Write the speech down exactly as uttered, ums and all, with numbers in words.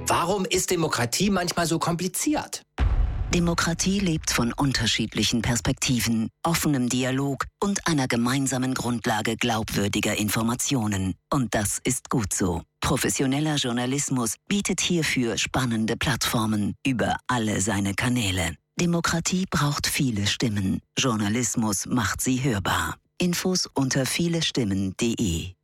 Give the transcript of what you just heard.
Warum ist Demokratie manchmal so kompliziert? Demokratie lebt von unterschiedlichen Perspektiven, offenem Dialog und einer gemeinsamen Grundlage glaubwürdiger Informationen. Und das ist gut so. Professioneller Journalismus bietet hierfür spannende Plattformen über alle seine Kanäle. Demokratie braucht viele Stimmen. Journalismus macht sie hörbar. Infos unter vielestimmen punkt de.